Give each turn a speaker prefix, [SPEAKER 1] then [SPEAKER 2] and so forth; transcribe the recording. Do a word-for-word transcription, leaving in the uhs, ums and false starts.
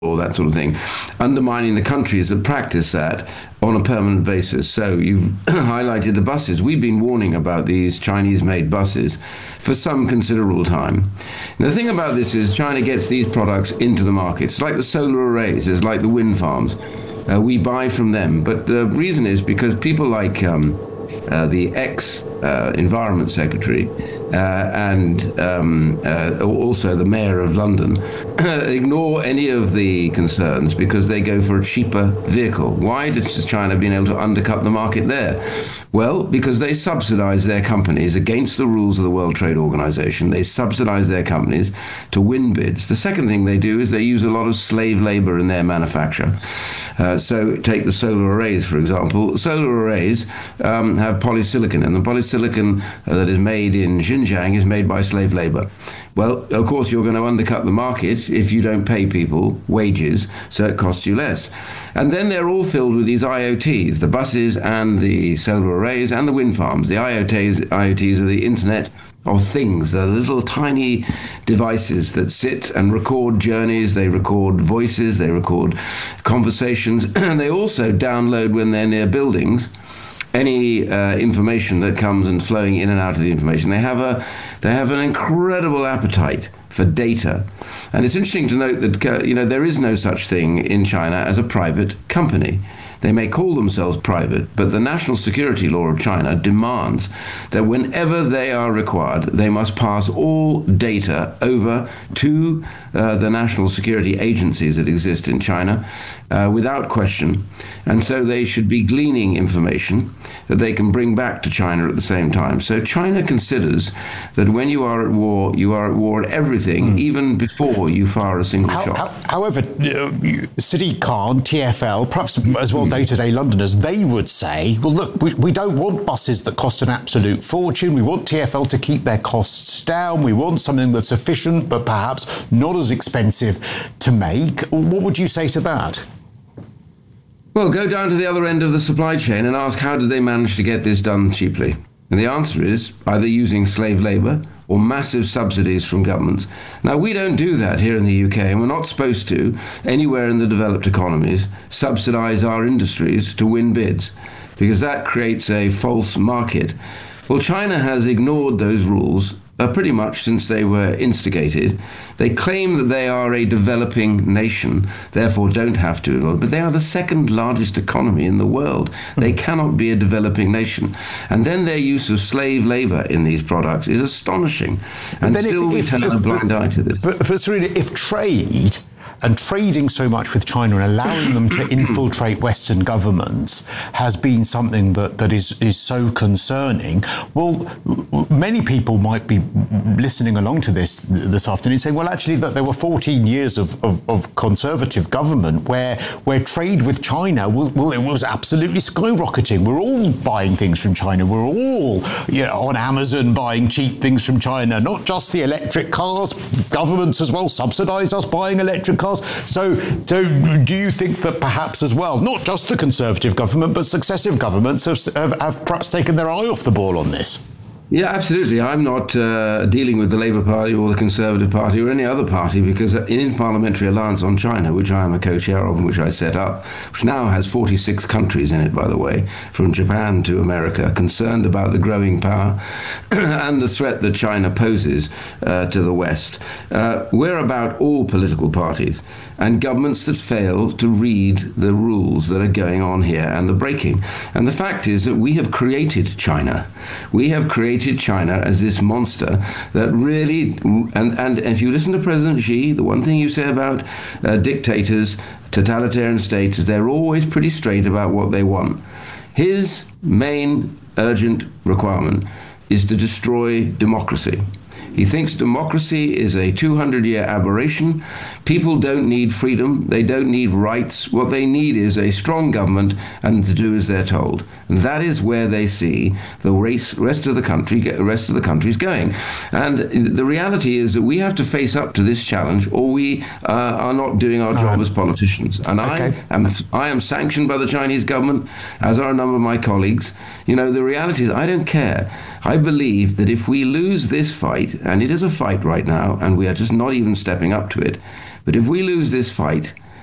[SPEAKER 1] or that sort of thing, undermining the countries that practice that on a permanent basis. So you've highlighted the buses. We've been warning about these Chinese-made buses for some considerable time. And the thing about this is China gets these products into the market. It's like the solar arrays, it's like the wind farms. Uh, we buy from them. But the reason is because people like um, uh, the ex-Environment uh, Secretary uh, and um, uh, also the Mayor of London ignore any of the concerns because they go for a cheaper vehicle. Why does China been able to undercut the market there? Well, because they subsidize their companies against the rules of the World Trade Organization. They subsidize their companies to win bids. The second thing they do is they use a lot of slave labor in their manufacture. Uh, so take the solar arrays, for example. Solar arrays um, have polysilicon, and the polysilicon uh, that is made in Xinjiang is made by slave labor. Well, of course, you're going to undercut the market if you don't pay people wages, so it costs you less. And then they're all filled with these I O Ts, the buses and the solar arrays and the wind farms. The I O Ts, I O Ts are the Internet of Things. They're little tiny devices that sit and record journeys, they record voices, they record conversations, and they also download when they're near buildings any uh, information that comes and flowing in and out of the information. They have a they have an incredible appetite for data. And it's interesting to note that uh, you know there is no such thing in China as a private company. They may call themselves private, but the national security law of China demands that whenever they are required, they must pass all data over to uh, the national security agencies that exist in China uh, without question. And so they should be gleaning information that they can bring back to China at the same time. So China considers that when you are at war, you are at war at everything, mm. even before you fire a single
[SPEAKER 2] how,
[SPEAKER 1] shot.
[SPEAKER 2] How, however, uh, Sadiq Khan, T F L, perhaps as well day-to-day Londoners, they would say, well, look, we, we don't want buses that cost an absolute fortune. We want T F L to keep their costs down. We want something that's efficient, but perhaps not as expensive to make. What would you say to that?
[SPEAKER 1] Well, go down to the other end of the supply chain and ask how did they manage to get this done cheaply? And the answer is either using slave labor or massive subsidies from governments. Now, we don't do that here in the U K, and we're not supposed to, anywhere in the developed economies, subsidize our industries to win bids, because that creates a false market. Well, China has ignored those rules uh, pretty much since they were instigated. They claim that they are a developing nation, therefore don't have to, but they are the second largest economy in the world. They cannot be a developing nation. And then their use of slave labor in these products is astonishing. And still if, we if, turn if, a blind eye to this.
[SPEAKER 2] But, but Serena, if trade and trading so much with China and allowing them to infiltrate Western governments has been something that, that is, is so concerning, well, many people might be listening along to this this afternoon saying, well, actually, that there were fourteen years of, of, of conservative government where where trade with China, well, well, it was absolutely skyrocketing. We're all buying things from China. We're all you know, on Amazon buying cheap things from China, not just the electric cars. Governments as well subsidised us buying electric cars. So, so do you think that perhaps as well, not just the Conservative government, but successive governments have, have, have perhaps taken their eye off the ball on this?
[SPEAKER 1] Yeah, absolutely. I'm not uh, dealing with the Labour Party or the Conservative Party or any other party, because in Parliamentary Alliance on China, which I am a co-chair of and which I set up, which now has forty-six countries in it, by the way, from Japan to America, concerned about the growing power and the threat that China poses uh, to the West. Uh, we're about all political parties and governments that fail to read the rules that are going on here and the breaking. And the fact is that we have created China. We have created China as this monster that really, and, and if you listen to President Xi, the one thing you say about uh, dictators, totalitarian states, is they're always pretty straight about what they want. His main urgent requirement is to destroy democracy. He thinks democracy is a two hundred year aberration. People don't need freedom. They don't need rights. What they need is a strong government and to do as they're told. And that is where they see the race, rest of the country, rest of the country's going. And the reality is that we have to face up to this challenge, or we uh, are not doing our job as politicians. And okay. I am I am sanctioned by the Chinese government, as are a number of my colleagues. You know, the reality is I don't care. I believe that if we lose this fight, and it is a fight right now, and we are just not even stepping up to it, but if we lose this fight,